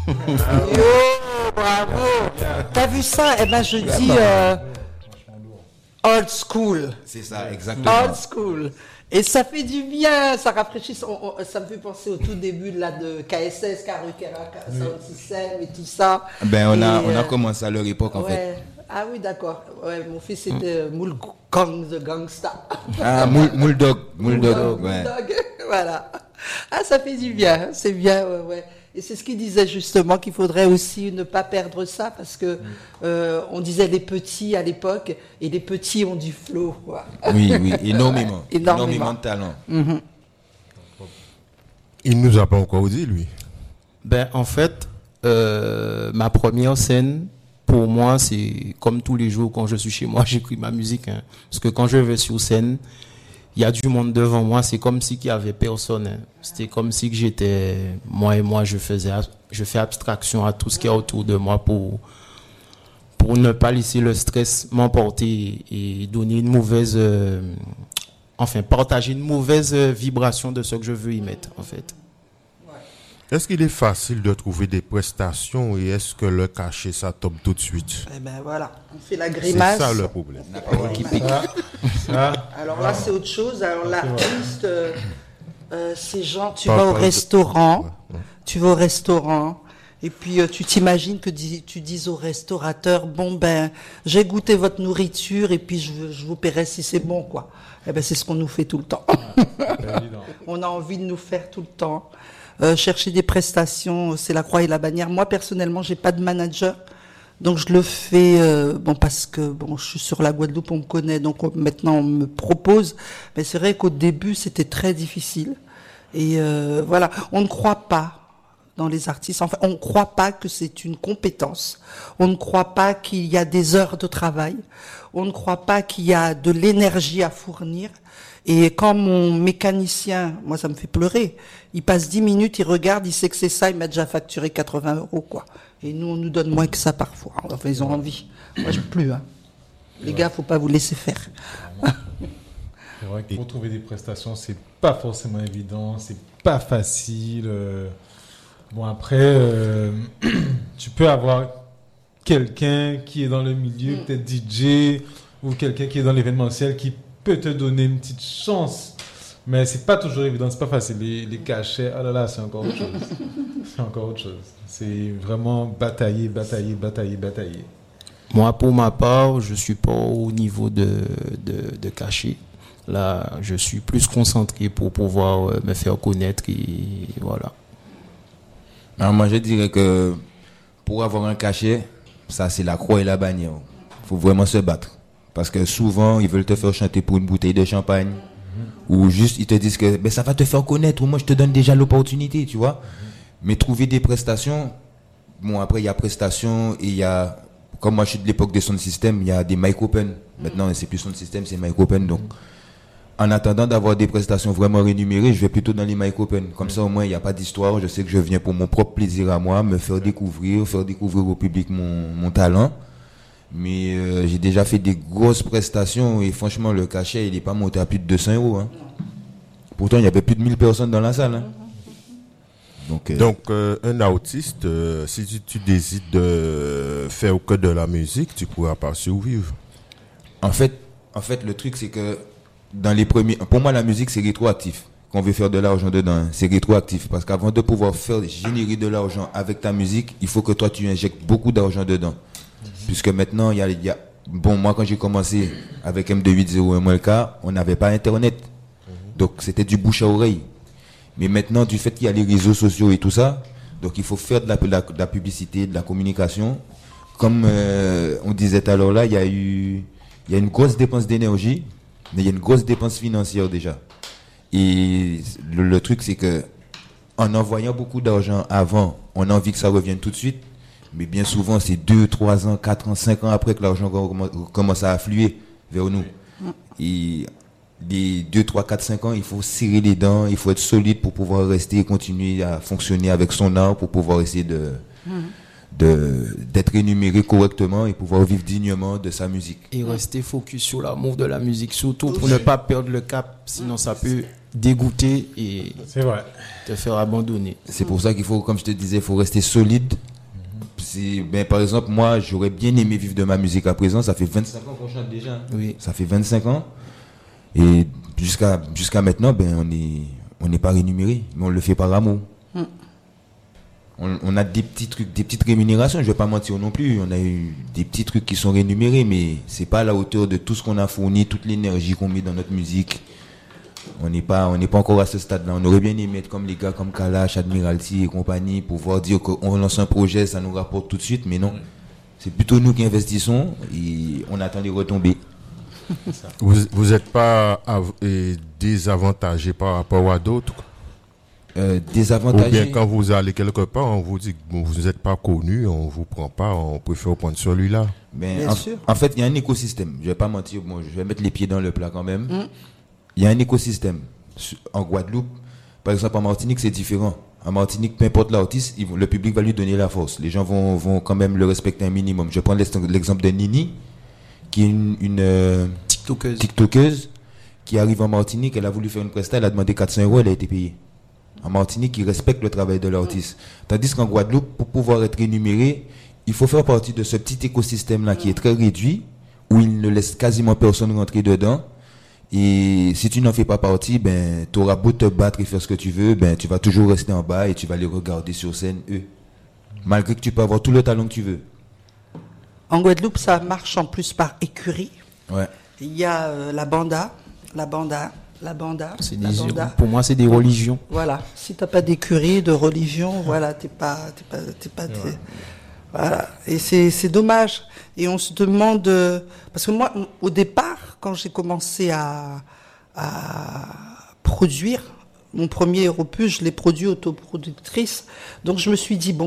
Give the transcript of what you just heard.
Yo, bravo. T'as vu ça? Eh ben, je dis old school. C'est ça, exactement. Old school. Et ça fait du bien, ça rafraîchit. Ça me fait penser au tout début de KSS, Karukera, Sound System et tout ça. Ben, on a commencé à leur époque, en fait. Ah oui, d'accord. Ouais, mon fils était Moul Gang the Gangsta. Ah, Mouldog, ouais. Bulldog, voilà. Ah, ça fait du bien, c'est bien, ouais. Et c'est ce qu'il disait justement, qu'il faudrait aussi ne pas perdre ça, parce que on disait les petits à l'époque, et les petits ont du flow, quoi. Oui, énormément de talent. Mm-hmm. Il nous a pas encore dit, lui. Ben, en fait, ma première scène, pour moi, c'est comme tous les jours quand je suis chez moi, j'écris ma musique. Hein. Parce que quand je vais sur scène, il y a du monde devant moi, c'est comme si il n'y avait personne. Hein. C'était comme si que j'étais moi et moi, je fais abstraction à tout ce qui est autour de moi pour ne pas laisser le stress m'emporter et donner une mauvaise, partager une mauvaise vibration de ce que je veux y mettre, en fait. Est-ce qu'il est facile de trouver des prestations et est-ce que le cachet, ça tombe tout de suite? Eh ben voilà, on fait la grimace. C'est ça le problème. La parole qui pique. Alors là, c'est autre chose. Alors l'artiste, ces gens, tu vas au restaurant, et puis tu t'imagines que tu dises au restaurateur, bon ben, j'ai goûté votre nourriture et puis je vous paierai si c'est bon, quoi. Eh ben c'est ce qu'on nous fait tout le temps. On a envie de nous faire tout le temps. Chercher des prestations, c'est la croix et la bannière. Moi personnellement, j'ai pas de manager, donc je le fais parce que je suis sur la Guadeloupe, on me connaît, donc maintenant on me propose. Mais c'est vrai qu'au début c'était très difficile. Et voilà, on ne croit pas dans les artistes. Enfin, on ne croit pas que c'est une compétence. On ne croit pas qu'il y a des heures de travail. On ne croit pas qu'il y a de l'énergie à fournir. Et quand mon mécanicien, moi ça me fait pleurer, il passe 10 minutes, il regarde, il sait que c'est ça, il m'a déjà facturé 80 €, quoi. Et nous, on nous donne moins que ça parfois. Enfin, ils ont envie. Moi, je plus, hein. Les gars, faut pas vous laisser faire. C'est vrai que pour trouver des prestations, c'est pas forcément évident, c'est pas facile. Bon, après, tu peux avoir quelqu'un qui est dans le milieu, peut-être DJ, ou quelqu'un qui est dans l'événementiel qui peut te donner une petite chance, mais c'est pas toujours évident, c'est pas facile. Les cachets, ah là là, c'est encore autre chose. C'est encore autre chose. C'est vraiment batailler. Moi, pour ma part, je suis pas au niveau de cachet. Là, je suis plus concentré pour pouvoir me faire connaître et voilà. Alors moi, je dirais que pour avoir un cachet, ça c'est la croix et la bannière. Il faut vraiment se battre. Parce que souvent, ils veulent te faire chanter pour une bouteille de champagne. Ou juste, ils te disent que ça va te faire connaître. Ou moi, je te donne déjà l'opportunité, tu vois. Mais trouver des prestations, bon, après, il y a prestations et il y a, comme moi, je suis de l'époque des sound system, il y a des mic open. Maintenant, c'est plus sound system, c'est mic open. Donc, en attendant d'avoir des prestations vraiment rémunérées, je vais plutôt dans les mic open. Comme ça, au moins, il n'y a pas d'histoire. Je sais que je viens pour mon propre plaisir à moi, me faire découvrir au public mon talent. Mais j'ai déjà fait des grosses prestations et franchement, le cachet, il n'est pas monté à plus de 200 €. Hein. Pourtant, il y avait plus de 1000 personnes dans la salle. Hein. Donc, un autiste, si tu décides de faire que de la musique, tu ne pourras pas survivre. En fait, le truc, c'est que pour moi, la musique, c'est rétroactif. Quand on veut faire de l'argent dedans, c'est rétroactif. Parce qu'avant de pouvoir générer de l'argent avec ta musique, il faut que toi, tu injectes beaucoup d'argent dedans. Puisque maintenant, moi quand j'ai commencé avec M280 MLK, on n'avait pas Internet. Donc c'était du bouche à oreille. Mais maintenant, du fait qu'il y a les réseaux sociaux et tout ça, donc il faut faire de la publicité, de la communication. Comme on disait tout à l'heure là, il y a une grosse dépense d'énergie, mais il y a une grosse dépense financière déjà. Et le truc, c'est que en envoyant beaucoup d'argent avant, on a envie que ça revienne tout de suite. Mais bien souvent, c'est 2, 3 ans, 4 ans, 5 ans après que l'argent commence à affluer vers nous. Et les 2, 3, 4, 5 ans, il faut serrer les dents, il faut être solide pour pouvoir rester et continuer à fonctionner avec son art, pour pouvoir essayer d'être rémunéré correctement et pouvoir vivre dignement de sa musique. Et rester focus sur l'amour de la musique, surtout pour ne pas perdre le cap, sinon ça peut dégoûter et C'est vrai. te faire abandonner. C'est pour ça qu'il faut, comme je te disais, il faut rester solide. Par exemple, moi, j'aurais bien aimé vivre de ma musique à présent. Ça fait 25 ans qu'on chante déjà. Oui. Ça fait 25 ans. Et jusqu'à maintenant, on n'est pas rémunéré, mais on le fait par amour. On a des petits trucs, des petites rémunérations, je vais pas mentir non plus. On a eu des petits trucs qui sont rémunérés, mais c'est pas à la hauteur de tout ce qu'on a fourni, toute l'énergie qu'on met dans notre musique. On n'est pas encore à ce stade-là. On aurait bien aimé être comme les gars comme Kalash, Admiralty et compagnie, pouvoir dire qu'on lance un projet, ça nous rapporte tout de suite, mais non. C'est plutôt nous qui investissons et on attend les retombées. Vous n'êtes pas désavantagé par rapport à d'autres? Désavantagé. Ou bien quand vous allez quelque part, on vous dit que vous n'êtes pas connu, on vous prend pas, on préfère prendre celui-là. Bien sûr. En fait, il y a un écosystème. Je vais pas mentir, je vais mettre les pieds dans le plat quand même. Il y a un écosystème. En Guadeloupe, par exemple, en Martinique, c'est différent. En Martinique, peu importe l'artiste, le public va lui donner la force. Les gens vont quand même le respecter un minimum. Je prends l'exemple de Nini, qui est une TikTokeuse qui arrive en Martinique. Elle a voulu faire une presta, elle a demandé 400 €, elle a été payée. En Martinique, ils respectent le travail de l'artiste. Tandis qu'en Guadeloupe, pour pouvoir être rémunéré, il faut faire partie de ce petit écosystème-là qui est très réduit, où il ne laisse quasiment personne rentrer dedans. Et si tu n'en fais pas partie, tu auras beau te battre et faire ce que tu veux, tu vas toujours rester en bas et tu vas les regarder sur scène, eux. Malgré que tu peux avoir tout le talent que tu veux. En Guadeloupe, ça marche en plus par écurie. Ouais. Il y a la banda. Pour moi, c'est des religions. Voilà. Si t'as pas d'écurie, de religion, voilà, t'es pas. Voilà. Et c'est dommage. Et on se demande, parce que moi, au départ, quand j'ai commencé à produire mon premier opus, je l'ai produit autoproductrice. Donc je me suis dit bon.